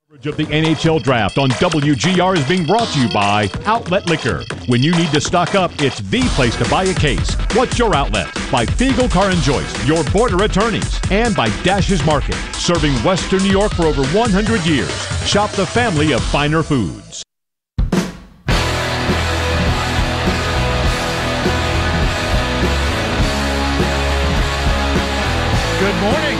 Of the NHL Draft on WGR is being brought to you by Outlet Liquor. When you need to stock up, it's the place to buy a case. What's your outlet? By Fiegel Car and Joyce, your border attorneys. And by Dash's Market, serving Western New York for over 100 years. Shop the family of finer foods. Good morning.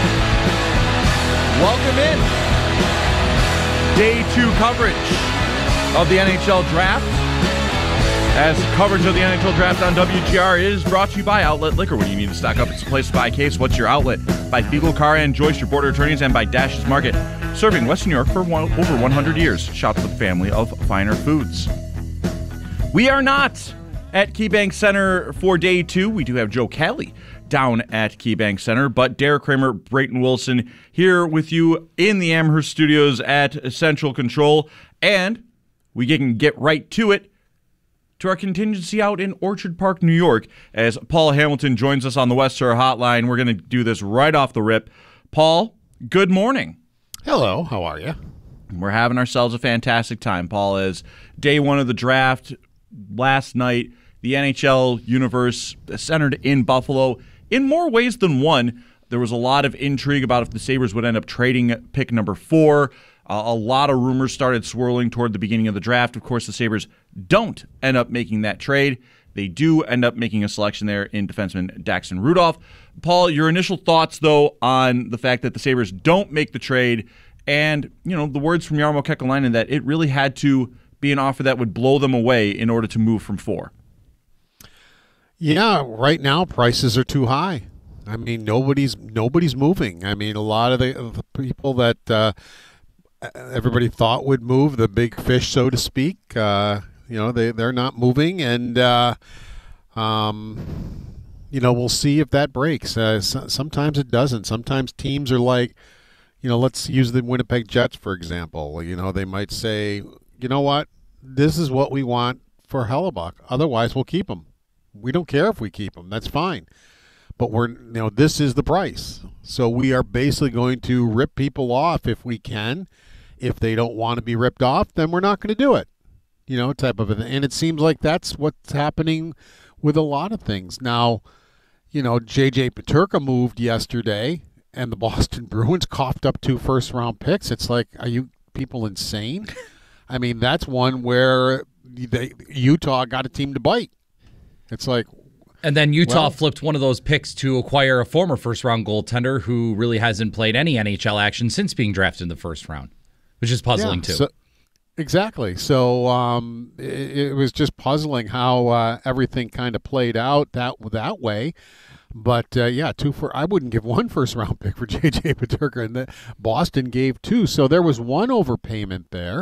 Welcome in. Day 2 coverage of the NHL Draft. As coverage of the NHL Draft on WGR is brought to you by Outlet Liquor. When you need to stock up, it's a place to buy a case. What's your outlet? By Fiegel Car and Joyce, your border attorneys, and by Dash's Market, serving Western New York for over 100 years. Shop with the family of finer foods. We are not at KeyBank Center for Day 2. We do have Joe Kelly down at KeyBank Center, but Derek Kramer, Brayton Wilson here with you in the Amherst Studios at Central Control, and we can get right to it, to our contingency out in Orchard Park, New York, as Paul Hamilton joins us on the Western Hotline. We're going to do this right off the rip. Paul, good morning. Hello, how are you? We're having ourselves a fantastic time, Paul, as day 1 of the draft last night, the NHL universe centered in Buffalo. In more ways than one, there was a lot of intrigue about if the Sabres would end up trading pick number 4. A lot of rumors started swirling toward the beginning of the draft. Of course, the Sabres don't end up making that trade. They do end up making a selection there in defenseman Daxton Rudolph. Paul, your initial thoughts, though, on the fact that the Sabres don't make the trade and, you know, the words from Jarmo Kekalainen that it really had to be an offer that would blow them away in order to move from 4. Yeah, right now prices are too high. I mean, nobody's moving. I mean, a lot of the people that everybody thought would move, the big fish, so to speak, they're not moving, and we'll see if that breaks. Sometimes it doesn't. Sometimes teams are like, let's use the Winnipeg Jets for example. They might say, you know what, this is what we want for Hellebuyck. Otherwise, we'll keep him. We don't care if we keep them. That's fine. But this is the price. So we are basically going to rip people off if we can. If they don't want to be ripped off, then we're not going to do it. Type of a thing. And it seems like that's what's happening with a lot of things. Now, J.J. Peterka moved yesterday, and the Boston Bruins coughed up 2 first-round picks. It's like, are you people insane? I mean, that's one where Utah got a team to bite. It's like, and then Utah flipped one of those picks to acquire a former first-round goaltender who really hasn't played any NHL action since being drafted in the first round, which is puzzling too. Exactly. So it was just puzzling how everything kind of played out that way. But I wouldn't give 1 first-round pick for J.J. Peterka, and Boston gave 2. So there was one overpayment there.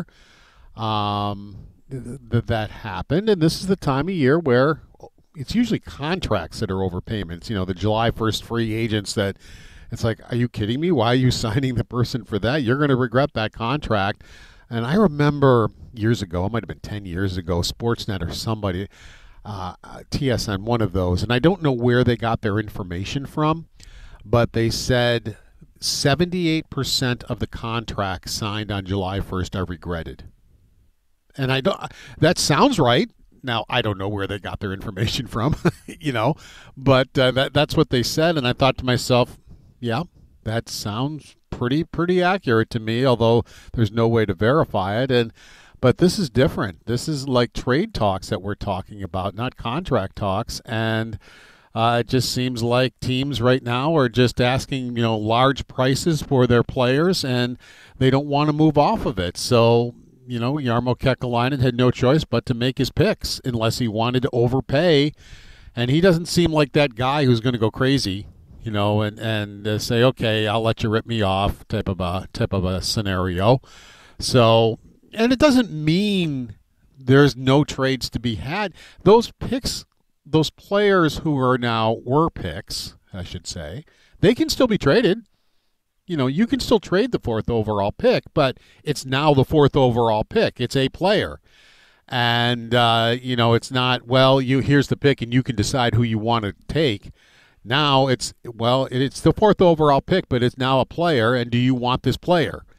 That happened, and this is the time of year where it's usually contracts that are overpayments. The July 1st free agents that it's like, are you kidding me? Why are you signing the person for that? You're going to regret that contract. And I remember years ago, it might have been 10 years ago, Sportsnet or somebody, TSN, one of those, and I don't know where they got their information from, but they said 78% of the contracts signed on July 1st are regretted. And that sounds right. Now, I don't know where they got their information from, but that's what they said. And I thought to myself, yeah, that sounds pretty accurate to me, although there's no way to verify it. But this is different. This is like trade talks that we're talking about, not contract talks. And it just seems like teams right now are just asking, large prices for their players, and they don't want to move off of it. So, Jarmo Kekalainen had no choice but to make his picks unless he wanted to overpay. And he doesn't seem like that guy who's going to go crazy, and say, okay, I'll let you rip me off type of a scenario. So, and it doesn't mean there's no trades to be had. Those picks, those players who were picks, I should say, they can still be traded. You can still trade the 4th overall pick, but it's now the 4th overall pick. It's a player. And, it's not, here's the pick and you can decide who you want to take. Now it's the 4th overall pick, but it's now a player, and do you want this player?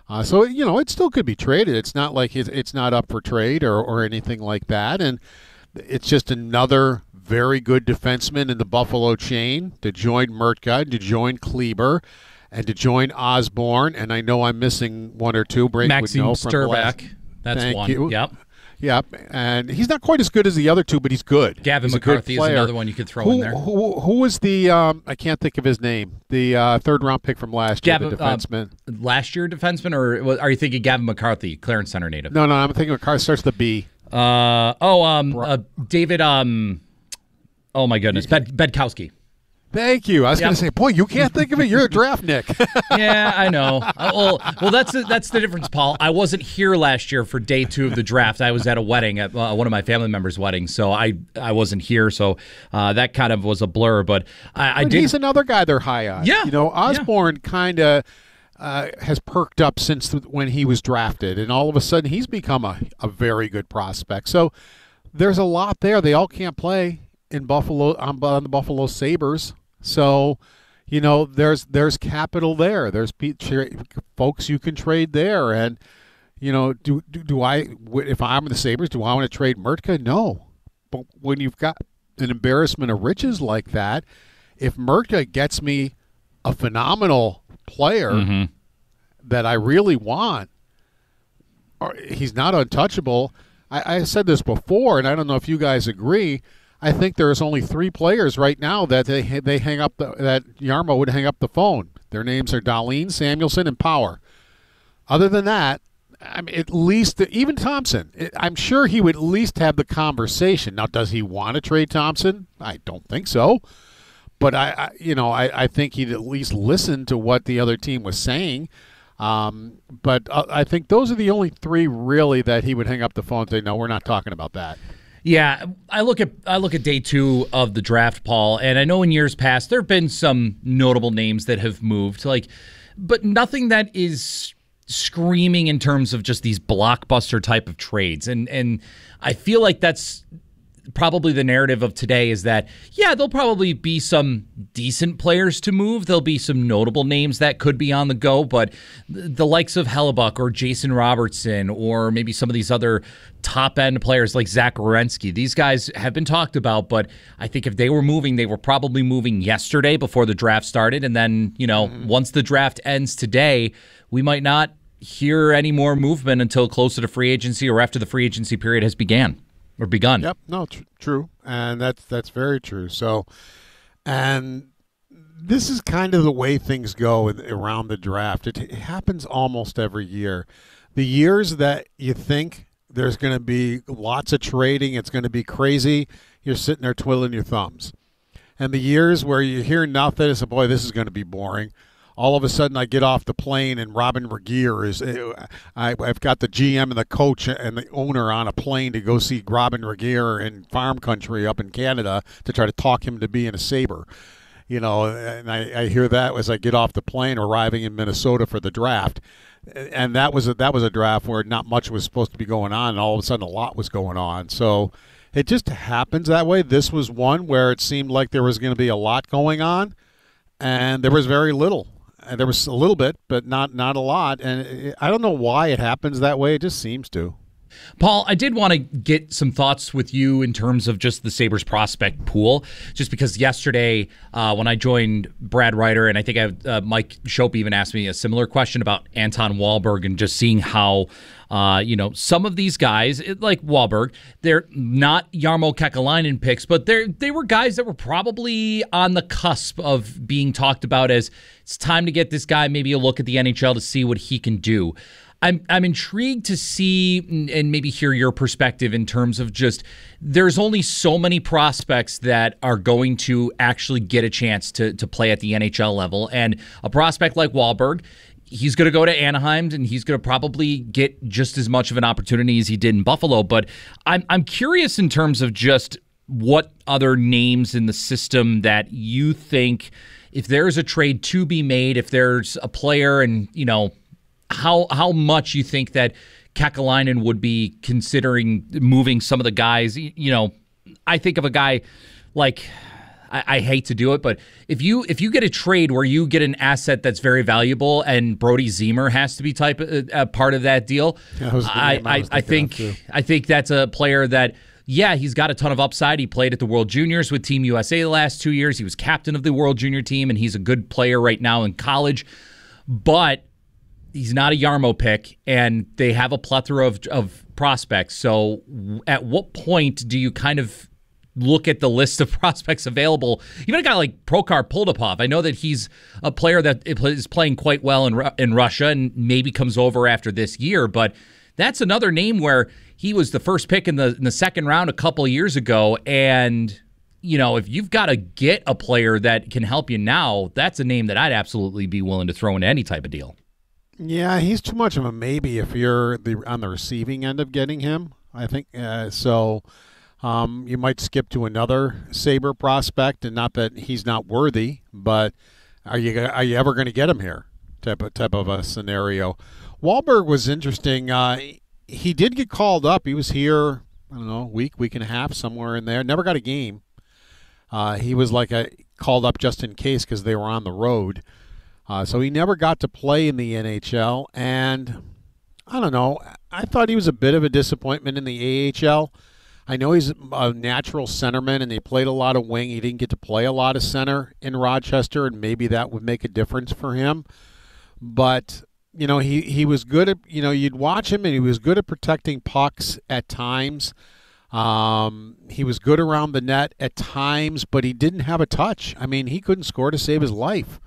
So, it still could be traded. It's not like it's not up for trade or anything like that. And it's just another very good defenseman in the Buffalo chain to join Murtka, to join Kleber, and to join Osborne. And I know I'm missing one or two. Maxime Sturback. That's Thank one. you. Yep. And he's not quite as good as the other two, but he's good. Gavin McCarthy is another one you could throw in there. Who was the, I can't think of his name, the third-round pick from last year, the defenseman. Last year defenseman, or are you thinking Gavin McCarthy, Clarence Center native? No, I'm thinking McCarthy starts with a B. David, oh my goodness, Bedkowski. Thank you. I was going to say, boy, you can't think of it. You're a draft Nick. Yeah, I know. Well, that's the difference, Paul. I wasn't here last year for day 2 of the draft. I was at a wedding, at one of my family members' weddings, so I wasn't here. So that kind of was a blur. But I did. He's another guy they're high on. Yeah. Osborne kind of has perked up since when he was drafted, and all of a sudden he's become a very good prospect. So there's a lot there. They all can't play in Buffalo on the Buffalo Sabres. So, there's capital there. There's folks you can trade there. And, do I, if I'm the Sabres, do I want to trade Murtka? No. But when you've got an embarrassment of riches like that, if Murtka gets me a phenomenal player that I really want, or he's not untouchable. I said this before, and I don't know if you guys agree. I think there's only 3 players right now that they hang up that Jarmo would hang up the phone. Their names are Dahlin, Samuelson, and Power. Other than that, I mean, at least even Thompson. I'm sure he would at least have the conversation. Now, does he want to trade Thompson? I don't think so. But I think he'd at least listen to what the other team was saying. But I think those are the only 3 really that he would hang up the phone and say, no, we're not talking about that. Yeah, I look at day 2 of the draft, Paul, and I know in years past there have been some notable names that have moved, but nothing that is screaming in terms of just these blockbuster type of trades. And I feel like that's probably the narrative of today is that, yeah, there'll probably be some decent players to move. There'll be some notable names that could be on the go, but the likes of Hellebuck or Jason Robertson or maybe some of these other top-end players like Zach Werenski, these guys have been talked about, but I think if they were moving, they were probably moving yesterday before the draft started, and then, once the draft ends today, we might not hear any more movement until closer to free agency or after the free agency period has begun. Yep. No, true. And that's very true. So, and this is kind of the way things go around the draft. It happens almost every year. The years that you think there's going to be lots of trading, it's going to be crazy, you're sitting there twiddling your thumbs. And the years where you hear nothing, it's boy, this is going to be boring. All of a sudden, I get off the plane and Robin Regehr I've got the GM and the coach and the owner on a plane to go see Robin Regehr in farm country up in Canada to try to talk him to being a Sabre. And I hear that as I get off the plane arriving in Minnesota for the draft. And that was a draft where not much was supposed to be going on, and all of a sudden a lot was going on. So it just happens that way. This was one where it seemed like there was going to be a lot going on, and there was very little. There was a little bit, but not a lot. And I don't know why it happens that way. It just seems to. Paul, I did want to get some thoughts with you in terms of just the Sabres prospect pool, just because yesterday when I joined Brad Ryder, and I think Mike Schopp even asked me a similar question about Anton Wahlberg and just seeing how, some of these guys, like Wahlberg, they're not Jarmo Kekalainen picks, but they were guys that were probably on the cusp of being talked about as it's time to get this guy maybe a look at the NHL to see what he can do. I'm intrigued to see and maybe hear your perspective in terms of just there's only so many prospects that are going to actually get a chance to play at the NHL level. And a prospect like Wahlberg, he's going to go to Anaheim and he's going to probably get just as much of an opportunity as he did in Buffalo. But I'm curious in terms of just what other names in the system that you think if there's a trade to be made, if there's a player and, how much you think that Kekalainen would be considering moving some of the guys. I think of a guy like, I hate to do it, but if you get a trade where you get an asset that's very valuable and Brody Zemer has to be part of that deal, I think that's a player that, yeah, he's got a ton of upside. He played at the World Juniors with Team USA the last 2 years. He was captain of the World Junior team, and he's a good player right now in college. But he's not a Yarmo pick, and they have a plethora of prospects. So at what point do you kind of look at the list of prospects available? Even a guy like Prokhor Poldapov, I know that he's a player that is playing quite well in Russia and maybe comes over after this year, but that's another name where he was the first pick in the second round a couple of years ago, and if you've got to get a player that can help you now, that's a name that I'd absolutely be willing to throw into any type of deal. Yeah, he's too much of a maybe if you're on the receiving end of getting him, I think. So you might skip to another Sabre prospect, and not that he's not worthy, but are you ever going to get him here? Type of a scenario. Wahlberg was interesting. He did get called up. He was here, I don't know, week and a half, somewhere in there. Never got a game. He was called up just in case because they were on the road. So he never got to play in the NHL. And I don't know. I thought he was a bit of a disappointment in the AHL. I know he's a natural centerman, and he played a lot of wing. He didn't get to play a lot of center in Rochester, and maybe that would make a difference for him. But he was good at, you'd watch him, and he was good at protecting pucks at times. He was good around the net at times, but he didn't have a touch. I mean, he couldn't score to save his life.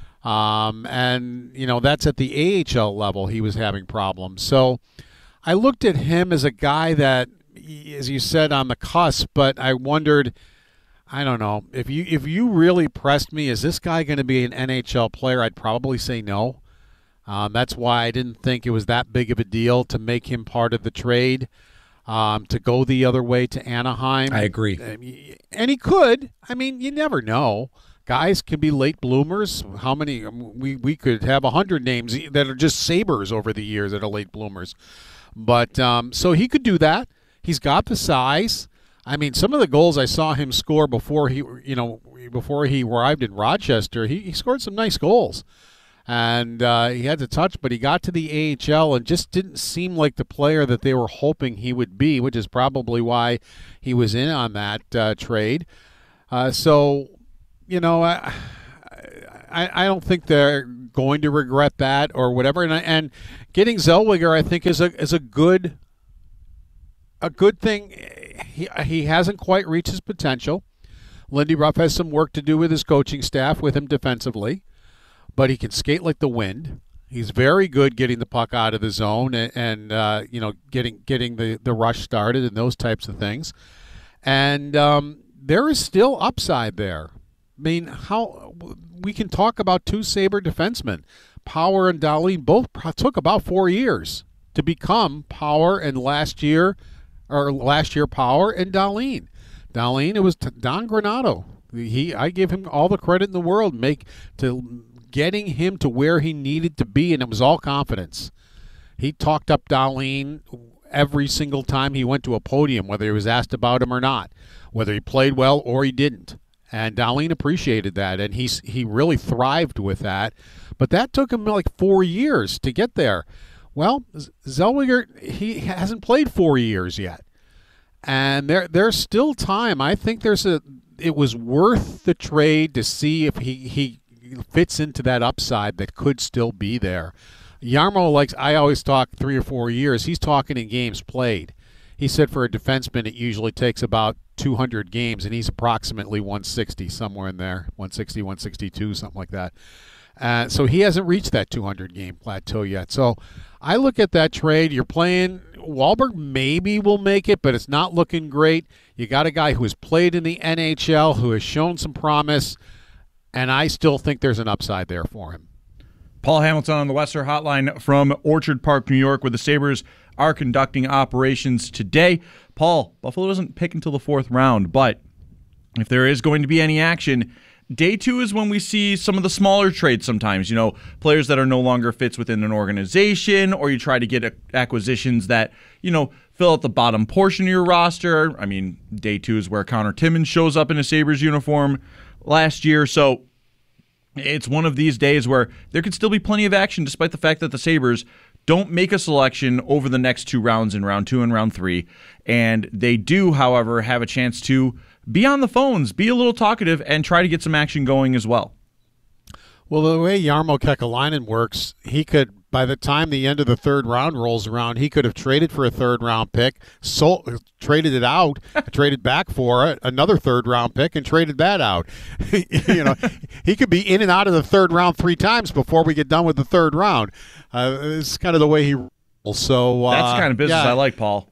And that's at the AHL level he was having problems. So I looked at him as a guy that, as you said, on the cusp, but I wondered, I don't know, if you really pressed me, is this guy going to be an NHL player? I'd probably say no. That's why I didn't think it was that big of a deal to make him part of the trade, to go the other way to Anaheim. I agree. And he could. I mean, you never know. Guys can be late bloomers. How many? We could have 100 names that are just Sabres over the years that are late bloomers. But so he could do that. He's got the size. I mean, some of the goals I saw him score before he arrived in Rochester, he scored some nice goals. And he had the touch, but he got to the AHL and just didn't seem like the player that they were hoping he would be, which is probably why he was in on that trade. So, I don't think they're going to regret that or whatever. And getting Zellweger, I think, is a good thing. He hasn't quite reached his potential. Lindy Ruff has some work to do with his coaching staff with him defensively. But he can skate like the wind. He's very good getting the puck out of the zone and getting the rush started and those types of things. And there is still upside there. I mean, how we can talk about two Sabre defensemen, Power and Dahlin, both took about 4 years to become Power, and last year Power and Dahlin. Dahlin, it was Don Granato. I give him all the credit in the world getting him to where he needed to be, and it was all confidence. He talked up Dahlin every single time he went to a podium, whether he was asked about him or not, whether he played well or he didn't. And Dahlin appreciated that, and he really thrived with that. But that took him like 4 years to get there. Well, Zellweger, he hasn't played 4 years yet. And there's still time. I think it was worth the trade to see if he fits into that upside that could still be there. Yarmo, I always talk 3 or 4 years. He's talking in games played. He said for a defenseman it usually takes about 200 games, and he's approximately 160, somewhere in there, 160, 162, something like that. So he hasn't reached that 200-game plateau yet. So I look at that trade. You're playing Wahlberg maybe will make it, but it's not looking great. You got a guy who has played in the NHL, who has shown some promise, and I still think there's an upside there for him. Paul Hamilton on the Western Hotline from Orchard Park, New York, where the Sabres are conducting operations today. Paul, Buffalo doesn't pick until the 4th round, but if there is going to be any action, day 2 is when we see some of the smaller trades sometimes, players that are no longer fits within an organization, or you try to get acquisitions that, fill out the bottom portion of your roster. I mean, day 2 is where Connor Timmins shows up in a Sabres uniform last year. So it's one of these days where there could still be plenty of action despite the fact that the Sabres don't make a selection over the next 2 rounds in round 2 and round 3. And they do, however, have a chance to be on the phones, be a little talkative, and try to get some action going as well. Well, the way Jarmo Kekalainen works, he could, by the time the end of the 3rd round rolls around, he could have traded for a 3rd round pick, traded it out, traded back for it, another 3rd round pick, and traded that out. He could be in and out of the 3rd round 3 times before we get done with the 3rd round. It's kind of the way he rolls. So that's the kind of business I like, Paul.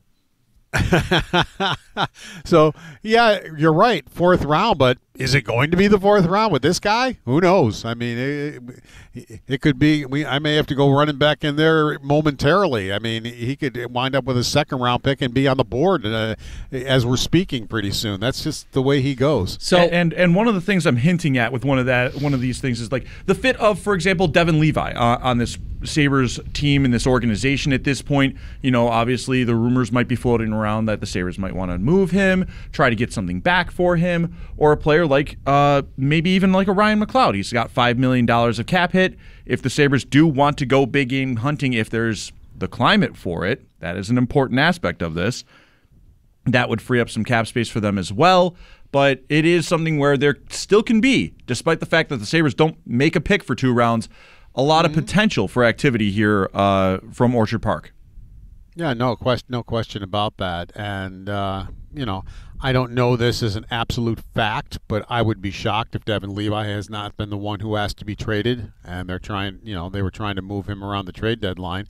So, yeah, you're right. 4th round, but is it going to be the 4th round with this guy? Who knows? I mean, it could be. I may have to go running back in there momentarily. I mean, he could wind up with a 2nd round pick and be on the board as we're speaking pretty soon. That's just the way he goes. So, and one of the things I'm hinting at with one of these things is like the fit of, for example, Devin Levi on this Sabres team in this organization at this point. Obviously the rumors might be floating around that the Sabres might want to move him, try to get something back for him, or a player like maybe even like a Ryan McLeod. He's got $5 million of cap hit. If the Sabres do want to go big game hunting, if there's the climate for it, that is an important aspect of this. That would free up some cap space for them as well. But it is something where there still can be, despite the fact that the Sabres don't make a pick for 2 rounds, a lot of potential for activity here from Orchard Park. Yeah, no question about that. And, I don't know this as an absolute fact, but I would be shocked if Devin Levi has not been the one who asked to be traded. And they're trying, they were trying to move him around the trade deadline.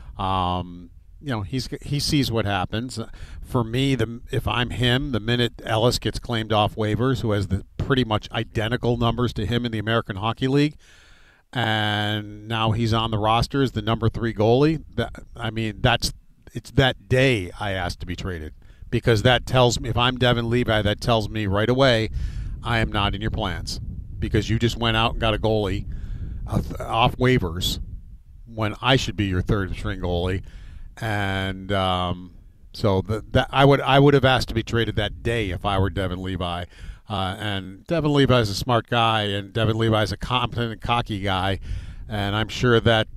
He sees what happens. For me, if I'm him, the minute Ellis gets claimed off waivers, who has the pretty much identical numbers to him in the American Hockey League, and now he's on the roster as the number 3 goalie. It's that day I asked to be traded, because that tells me, if I'm Devin Levi, that tells me right away I am not in your plans, because you just went out and got a goalie off waivers when I should be your 3rd string goalie, and so that I would have asked to be traded that day if I were Devin Levi. And Devin Levi is a smart guy, and Devin Levi is a competent and cocky guy, and I'm sure that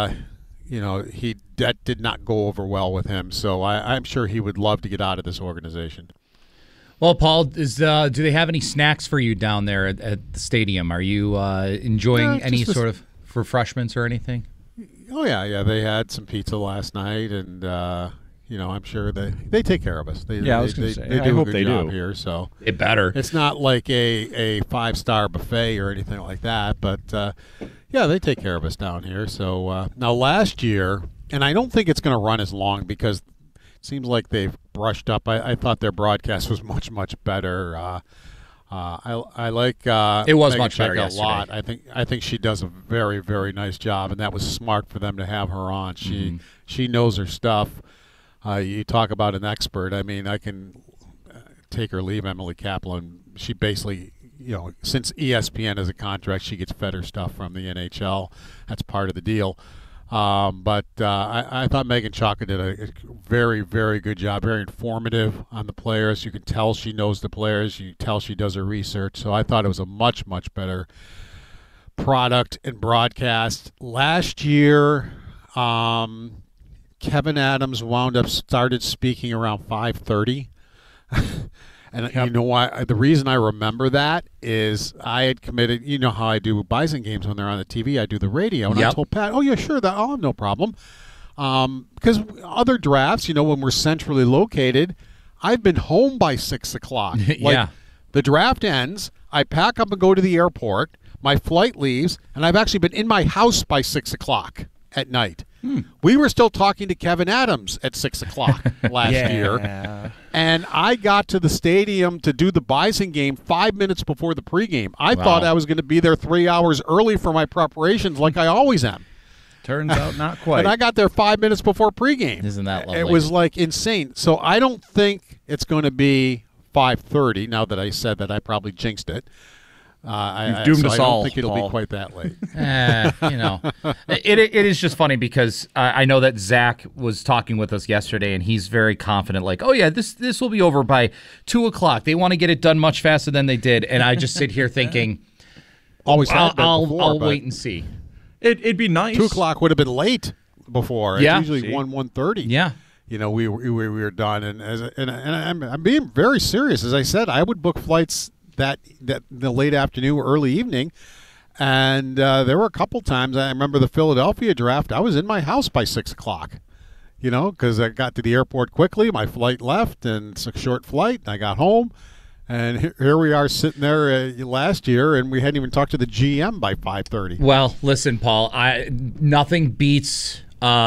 that did not go over well with him. So I'm sure he would love to get out of this organization. Well, Paul, do they have any snacks for you down there at the stadium? Are you enjoying any sort of refreshments or anything? Oh yeah. They had some pizza last night, and I'm sure they take care of us. I was going to say, they I do hope a good they job do here. So it better. It's not like a 5-star buffet or anything like that, but they take care of us down here. So now last year, and I don't think it's going to run as long because it seems like they've brushed up. I thought their broadcast was much, much better. I like it was Megan much better Chaka a lot. yesterday. I think she does a very, very nice job, and that was smart for them to have her on. She knows her stuff. You talk about an expert. I mean, I can take or leave Emily Kaplan. She basically, since ESPN has a contract, she gets fed her stuff from the NHL. That's part of the deal. But I thought Megan Chaka did a very, very good job, very informative on the players. You can tell she knows the players. You can tell she does her research. So I thought it was a much, much better product and broadcast. Last year, Kevin Adams started speaking around 5:30. And you know why? The reason I remember that is I had committed. You know how I do Bison games when they're on the TV. I do the radio, and I told Pat, "Oh yeah, sure, I'll have no problem." Because other drafts, when we're centrally located, I've been home by 6 o'clock. The draft ends, I pack up and go to the airport. My flight leaves, and I've actually been in my house by 6 o'clock at night. We were still talking to Kevin Adams at 6 o'clock last year. And I got to the stadium to do the Bison game 5 minutes before the pregame. I thought I was going to be there 3 hours early for my preparations like I always am. Turns out not quite. And I got there 5 minutes before pregame. Isn't that lovely? It was like insane. So I don't think it's going to be 5:30. Now that I said that, I probably jinxed it. You've doomed us I all, don't think it'll Paul. be quite that late. It is just funny because I know that Zach was talking with us yesterday, and he's very confident, like, oh, yeah, this will be over by 2 o'clock. They want to get it done much faster than they did. And I just sit here thinking, Always had been I'll before, but wait and see. It'd be nice. 2 o'clock would have been late before. Yeah. It's usually 1:30. Yeah. We were done, and I'm being very serious. As I said, I would book flights that the late afternoon or early evening, and there were a couple times. I remember the Philadelphia draft. I was in my house by 6 o'clock, because I got to the airport quickly. My flight left, and it's a short flight. And I got home, and here we are sitting there last year, and we hadn't even talked to the GM by 5:30. Well, listen, Paul, nothing beats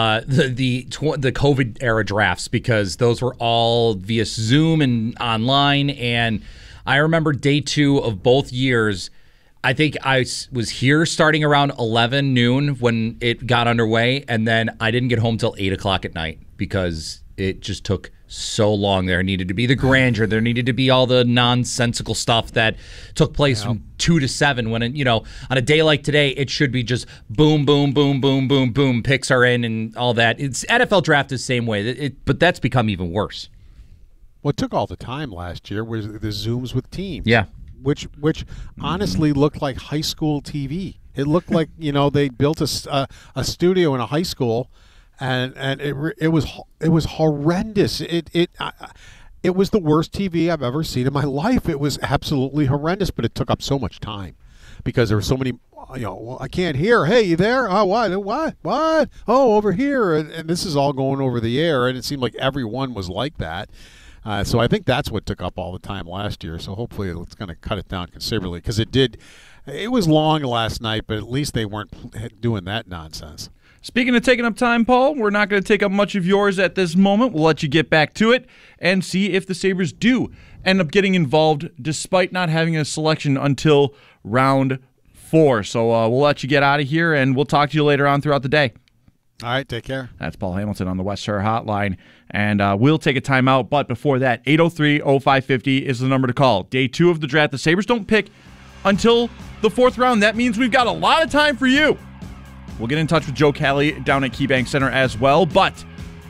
the COVID era drafts, because those were all via Zoom and online. And I remember day 2 of both years. I think I was here starting around 11 noon when it got underway, and then I didn't get home till 8 o'clock at night because it just took so long. There needed to be the grandeur. There needed to be all the nonsensical stuff that took place from 2 to 7 when, on a day like today, it should be just boom, boom, boom, boom, boom, boom. Picks are in and all that. It's NFL draft is the same way, but that's become even worse. What took all the time last year was the Zooms with teams. Yeah. Which honestly looked like high school TV. It looked like, they built a studio in a high school, and it was horrendous. It was the worst TV I've ever seen in my life. It was absolutely horrendous, but it took up so much time because there were so many. I can't hear. Hey, you there? Oh, what? Oh, over here, and this is all going over the air, and it seemed like everyone was like that. So I think that's what took up all the time last year. So hopefully it's going to cut it down considerably, because it did. It was long last night, but at least they weren't doing that nonsense. Speaking of taking up time, Paul, we're not going to take up much of yours at this moment. We'll let you get back to it and see if the Sabres do end up getting involved despite not having a selection until round 4. So we'll let you get out of here, and we'll talk to you later on throughout the day. All right, take care. That's Paul Hamilton on the West Shore Hotline. And we'll take a timeout, but before that, 803-0550 is the number to call. Day 2 of the draft. The Sabres don't pick until the 4th round. That means we've got a lot of time for you. We'll get in touch with Joe Kelly down at KeyBank Center as well. But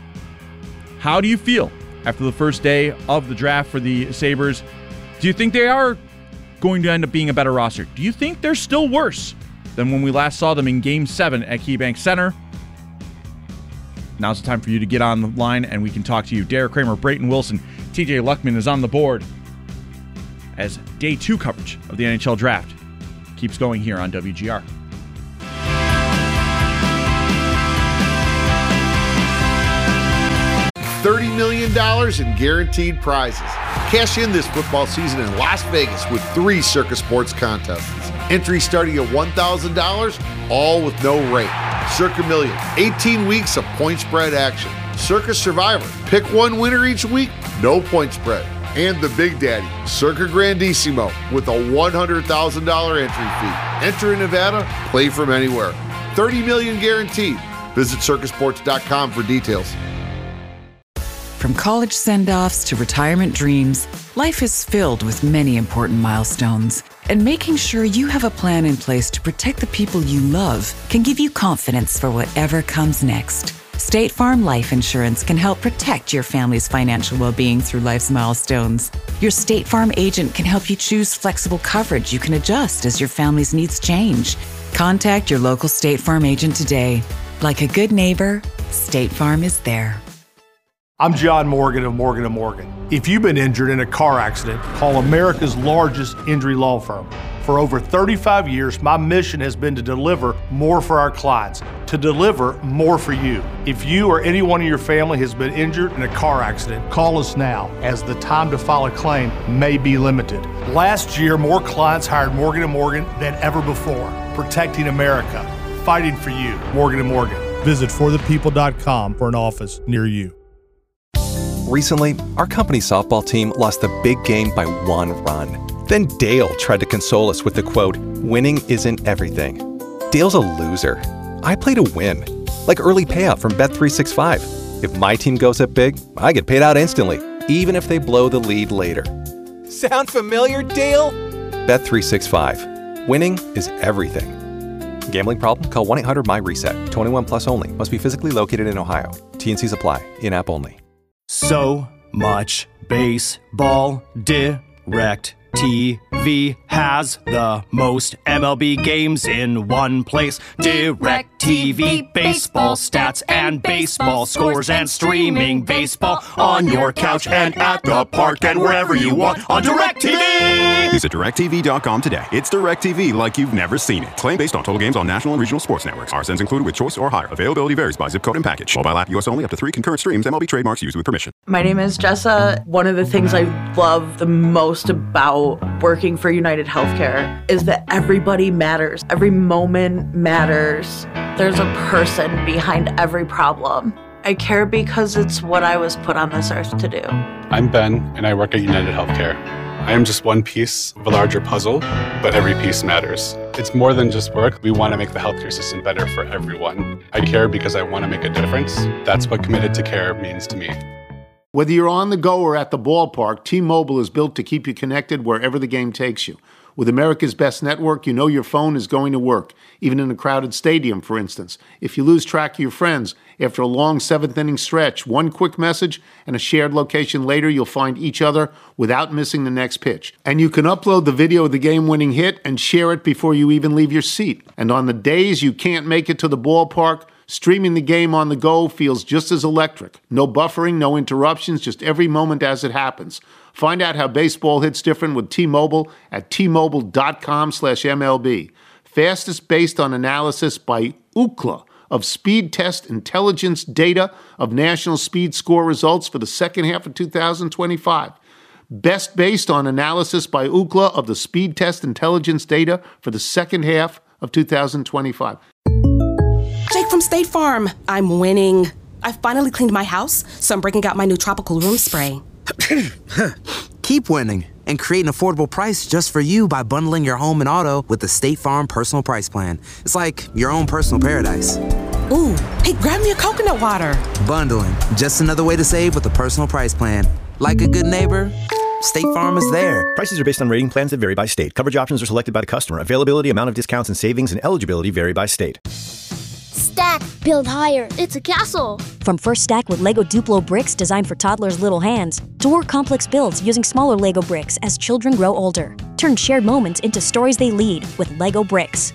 how do you feel after the first day of the draft for the Sabres? Do you think they are going to end up being a better roster? Do you think they're still worse than when we last saw them in Game 7 at KeyBank Center? Now's the time for you to get on the line, and we can talk to you. Derek Kramer, Brayton Wilson, TJ Luckman is on the board as Day 2 coverage of the NHL Draft keeps going here on WGR. $30 million in guaranteed prizes. Cash in this football season in Las Vegas with 3 Circus Sports contests. Entry starting at $1,000, all with no rate. Circa Million, 18 weeks of point spread action. Circus Survivor, pick one winner each week, no point spread. And the Big Daddy, Circa Grandissimo, with a $100,000 entry fee. Enter in Nevada, play from anywhere. $30 million guaranteed. Visit circusports.com for details. From college send-offs to retirement dreams, life is filled with many important milestones. And making sure you have a plan in place to protect the people you love can give you confidence for whatever comes next. State Farm Life Insurance can help protect your family's financial well-being through life's milestones. Your State Farm agent can help you choose flexible coverage you can adjust as your family's needs change. Contact your local State Farm agent today. Like a good neighbor, State Farm is there. I'm John Morgan of Morgan & Morgan. If you've been injured in a car accident, call America's largest injury law firm. For over 35 years, my mission has been to deliver more for our clients, to deliver more for you. If you or anyone in your family has been injured in a car accident, call us now, as the time to file a claim may be limited. Last year, more clients hired Morgan & Morgan than ever before, protecting America, fighting for you. Morgan & Morgan. Visit forthepeople.com for an office near you. Recently, our company softball team lost the big game by 1 run. Then Dale tried to console us with the quote, "Winning isn't everything." Dale's a loser. I play to win. Like early payout from Bet365. If my team goes up big, I get paid out instantly, even if they blow the lead later. Sound familiar, Dale? Bet365. Winning is everything. Gambling problem? Call 1-800-MY-RESET. 21 plus only. Must be physically located in Ohio. T&Cs apply. In-app only. So much baseball. Direct TV has the most MLB games in one place. Direct TV, baseball stats and baseball scores and streaming baseball on your couch and at the park and wherever you want on Direct TV. Visit DirecTV.com today. It's Direct TV like you've never seen it. Claim based on total games on national and regional sports networks. RSNs included with choice or higher. Availability varies by zip code and package. Mobile app US only, up to 3 concurrent streams. MLB trademarks used with permission. My name is Jessa. One of the things I love the most about working for United Healthcare is that everybody matters. Every moment matters. There's a person behind every problem. I care because it's what I was put on this earth to do. I'm Ben, and I work at United Healthcare. I am just one piece of a larger puzzle, but every piece matters. It's more than just work. We want to make the healthcare system better for everyone. I care because I want to make a difference. That's what committed to care means to me. Whether you're on the go or at the ballpark, T-Mobile is built to keep you connected wherever the game takes you. With America's best network, you know your phone is going to work, even in a crowded stadium, for instance. If you lose track of your friends, after a long seventh-inning stretch, one quick message and a shared location later, you'll find each other without missing the next pitch. And you can upload the video of the game-winning hit and share it before you even leave your seat. And on the days you can't make it to the ballpark, streaming the game on the go feels just as electric. No buffering, no interruptions, just every moment as it happens. Find out how baseball hits different with T-Mobile at T-Mobile.com/MLB. Fastest based on analysis by Ookla of Speed Test Intelligence data of national speed score results for the second half of 2025. Best based on analysis by Ookla of the Speed Test Intelligence data for the second half of 2025. Jake from State Farm. I'm winning. I finally cleaned my house, so I'm breaking out my new tropical room spray. Keep winning and create an affordable price just for you by bundling your home and auto with the State Farm Personal Price Plan. It's like your own personal paradise. Ooh, hey, grab me a coconut water. Bundling, just another way to save with a personal price plan. Like a good neighbor, State Farm is there. Prices are based on rating plans that vary by state. Coverage options are selected by the customer. Availability, amount of discounts and savings, and eligibility vary by state. Stack, build higher. It's a castle. From First Stack with Lego Duplo bricks designed for toddlers' little hands, to more complex builds using smaller Lego bricks as children grow older. Turn shared moments into stories they lead with Lego bricks.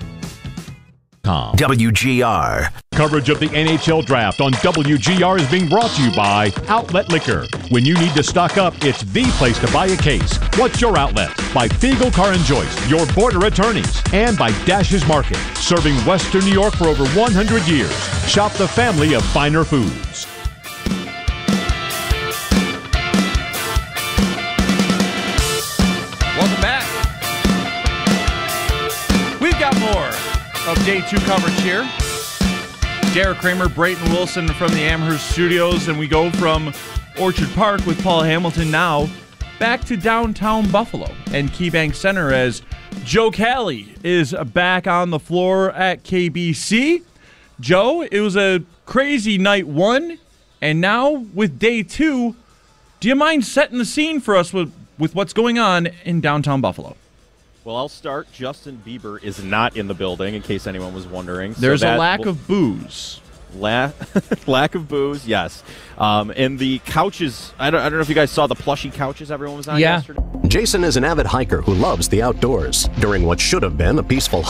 WGR. Coverage of the NHL Draft on WGR is being brought to you by Outlet Liquor. When you need to stock up, it's the place to buy a case. What's your outlet? By Fiegel Car and Joyce, your border attorneys. And by Dash's Market, serving Western New York for over 100 years. Shop the family of finer foods. Welcome back. We've got more of Day 2 coverage here. Derek Kramer, Brayton Wilson from the Amherst Studios, and we go from Orchard Park with Paul Hamilton now back to downtown Buffalo and KeyBank Center as Joe Cali is back on the floor at KBC. Joe, it was a crazy night one, and now with Day 2, do you mind setting the scene for us with what's going on in downtown Buffalo? Well, I'll start. Justin Bieber is not in the building, in case anyone was wondering. There's a lack of booze. Lack of booze, yes. And the couches, I don't know if you guys saw the plushy couches everyone was on yesterday. Jason is an avid hiker who loves the outdoors. During what should have been a peaceful